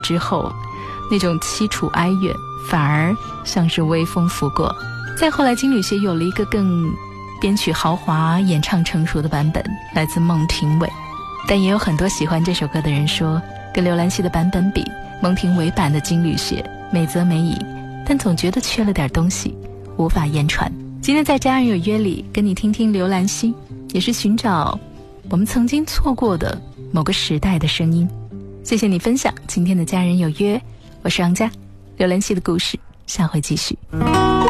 之后，那种凄楚哀怨反而像是微风拂过。再后来金缕鞋有了一个更编曲豪华演唱成熟的版本，来自孟庭苇。但也有很多喜欢这首歌的人说，跟刘兰希的版本比，孟庭苇版的金缕鞋美则美矣，但总觉得缺了点东西，无法言传。今天在家人有约里跟你听听刘兰希，也是寻找我们曾经错过的某个时代的声音。谢谢你分享今天的家人有约，我是王佳，刘兰希的故事下回继续。